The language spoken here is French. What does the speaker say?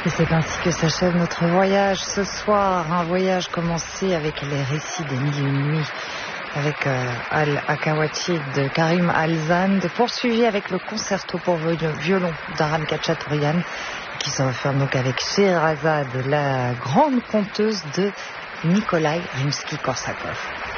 Et c'est ainsi que s'achève notre voyage ce soir, un voyage commencé avec les récits des Mille et une nuits, avec Al-Akawachi de Karim Al-Zand, poursuivi avec le concerto pour violon d'Aram Khachaturian, qui se referme donc avec Scheherazade, la grande conteuse de Nikolai Rimsky-Korsakov.